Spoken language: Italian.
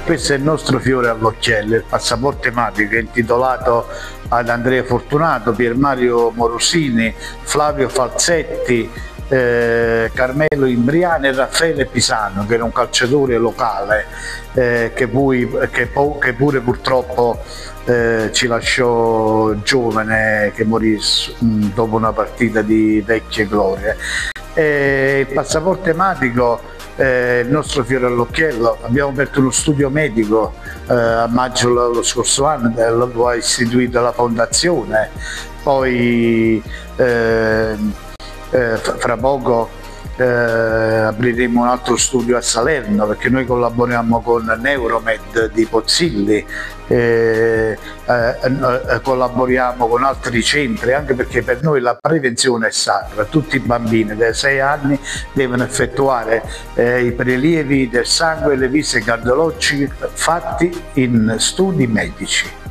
questo è il nostro fiore all'occhiello, il passaporto ematico, intitolato ad Andrea Fortunato, Pier Mario Morosini, Flavio Falzetti, Carmelo Imbriani e Raffaele Pisano, che era un calciatore locale che pure purtroppo ci lasciò giovane, che morì dopo una partita di vecchie glorie. Il passaporto ematico, il nostro fiore all'occhiello. Abbiamo aperto uno studio medico a maggio lo scorso anno, lo ha istituito la fondazione, poi fra poco apriremo un altro studio a Salerno, perché noi collaboriamo con Neuromed di Pozzilli, collaboriamo con altri centri, anche perché per noi la prevenzione è sacra. Tutti i bambini dai 6 anni devono effettuare i prelievi del sangue e le visite cardiologiche fatti in studi medici.